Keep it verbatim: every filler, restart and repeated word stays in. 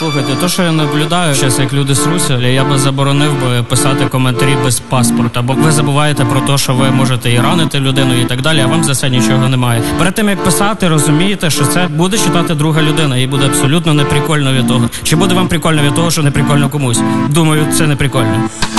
Слухайте, то, що я наблюдаю зараз, як люди сруться, я би заборонив би писати коментарі без паспорта, бо ви забуваєте про те, що ви можете і ранити людину і так далі, а вам за це нічого немає. Перед тим, як писати, розумієте, що це буде читати друга людина, і буде абсолютно неприкольно від того. Чи буде вам прикольно від того, що не прикольно комусь? Думаю, це не прикольно.